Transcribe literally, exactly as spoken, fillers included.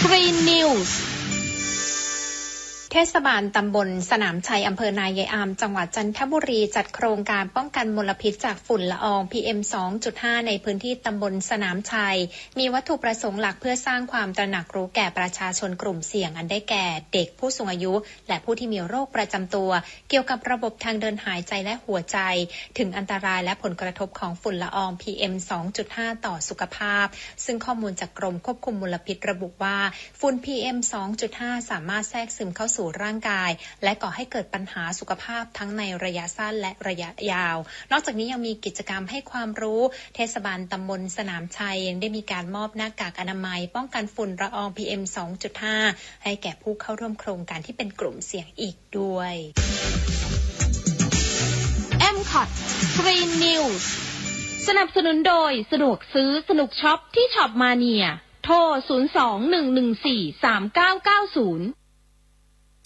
Green Newsเทศบาลตำบลสนามชัยอำเภอนายายอามจังหวัดจันทบุรีจัดโครงการป้องกันมลพิษจากฝุ่นละออง พี เอ็ม สองจุดห้า ในพื้นที่ตำบลสนามชัยมีวัตถุประสงค์หลักเพื่อสร้างความตระหนักรู้แก่ประชาชนกลุ่มเสี่ยงอันได้แก่เด็กผู้สูงอายุและผู้ที่มีโรคประจำตัวเกี่ยวกับระบบทางเดินหายใจและหัวใจถึงอันตรายและผลกระทบของฝุ่นละออง พี เอ็ม สองจุดห้า ต่อสุขภาพซึ่งข้อมูลจากกรมควบคุมมลพิษระบุว่าฝุ่น พี เอ็ม สองจุดห้า สามารถแทรกซึมเข้าสู่ร่างกายและก่อให้เกิดปัญหาสุขภาพทั้งในระยะสั้นและระยะยาวนอกจากนี้ยังมีกิจกรรมให้ความรู้เทศบาลตำบลสนามชัยยังได้มีการมอบหน้ากากอนามัยป้องกันฝุ่นละออง พี เอ็ม สองจุดห้า ให้แก่ผู้เข้าร่วมโครงการที่เป็นกลุ่มเสี่ยงอีกด้วยเอ็ม คอท Green News สนับสนุนโดยสะดวกซื้อสนุกช็อปที่ช็อปมาเนียโทรศูนย์ สอง หนึ่ง หนึ่ง สี่ สาม เก้า เก้า ศูนย์